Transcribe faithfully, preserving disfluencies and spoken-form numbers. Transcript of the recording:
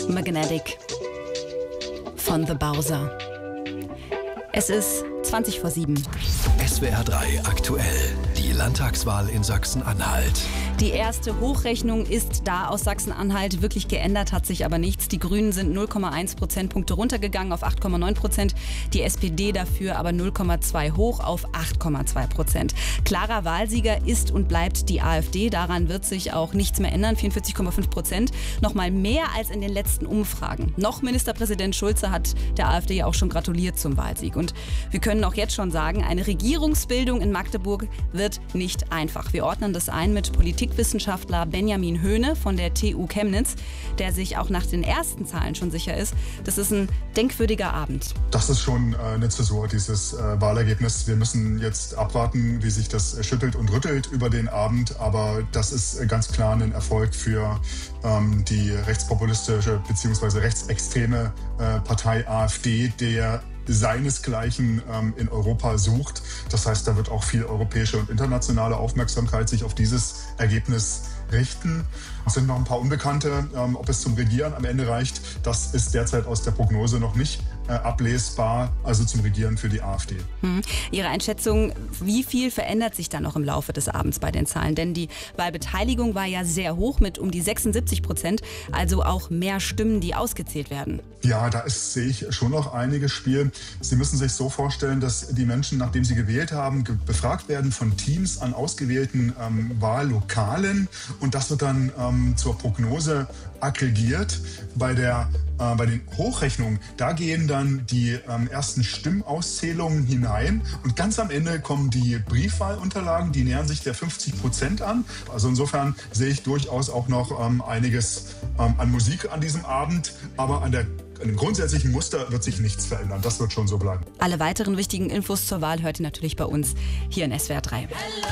Magnetic von The Bowser. Es ist zwanzig vor sieben. S W R drei aktuell. Die Landtagswahl in Sachsen-Anhalt. Die erste Hochrechnung ist da aus Sachsen-Anhalt. Wirklich geändert hat sich aber nichts. Die Grünen sind null Komma eins Prozentpunkte runtergegangen auf acht Komma neun Prozent. Die S P D dafür aber null Komma zwei hoch auf acht Komma zwei Prozent. Klarer Wahlsieger ist und bleibt die AfD. Daran wird sich auch nichts mehr ändern. vierundvierzig Komma fünf Prozent. Nochmal mehr als in den letzten Umfragen. Noch Ministerpräsident Schulze hat der AfD auch schon gratuliert zum Wahlsieg. Und wir können auch jetzt schon sagen, eine Regierungsbildung in Magdeburg wird nicht einfach. Wir ordnen das ein mit Politikwissenschaftler Benjamin Höhne von der T U Chemnitz, der sich auch nach den ersten Zahlen schon sicher ist, das ist ein denkwürdiger Abend. Das ist schon äh, eine Zäsur, dieses äh, Wahlergebnis. Wir müssen jetzt abwarten, wie sich das schüttelt und rüttelt über den Abend. Aber das ist ganz klar ein Erfolg für ähm, die rechtspopulistische bzw. rechtsextreme äh, Partei AfD, der seinesgleichen ähm, in Europa sucht. Das heißt, da wird auch viel europäische und internationale Aufmerksamkeit sich auf dieses Ergebnis richten. Es sind noch ein paar Unbekannte. Ähm, ob es zum Regieren am Ende reicht, das ist derzeit aus der Prognose noch nicht äh, ablesbar. Also zum Regieren für die AfD. Hm. Ihre Einschätzung, wie viel verändert sich dann noch im Laufe des Abends bei den Zahlen? Denn die Wahlbeteiligung war ja sehr hoch mit um die sechsundsiebzig Prozent, also auch mehr Stimmen, die ausgezählt werden. Ja, da ist, sehe ich schon noch einiges Spiel. Sie müssen sich so vorstellen, dass die Menschen, nachdem sie gewählt haben, ge- befragt werden von Teams an ausgewählten ähm, Wahllokalen. Und das wird dann ähm, zur Prognose aggregiert. Bei, der, äh, bei den Hochrechnungen, da gehen dann die ähm, ersten Stimmauszählungen hinein. Und ganz am Ende kommen die Briefwahlunterlagen, die nähern sich der fünfzig Prozent an. Also insofern sehe ich durchaus auch noch ähm, einiges ähm, an Musik an diesem Abend. Aber an der An dem grundsätzlichen Muster wird sich nichts verändern. Das wird schon so bleiben. Alle weiteren wichtigen Infos zur Wahl hört ihr natürlich bei uns hier in S W R drei.